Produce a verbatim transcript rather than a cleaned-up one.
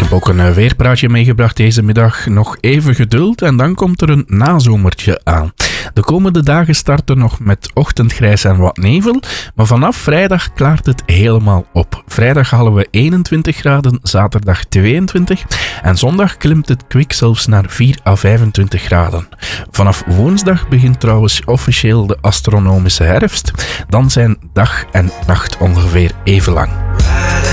heb ook een weerpraatje meegebracht deze middag. Nog even geduld en dan komt er een nazomertje aan. De komende dagen starten nog met ochtendgrijs en wat nevel, maar vanaf vrijdag klaart het helemaal op. Vrijdag halen we eenentwintig graden, zaterdag tweeëntwintig en zondag klimt het kwik zelfs naar vier à vijfentwintig graden. Vanaf woensdag begint trouwens officieel de astronomische herfst. Dan zijn dag en nacht ongeveer even lang.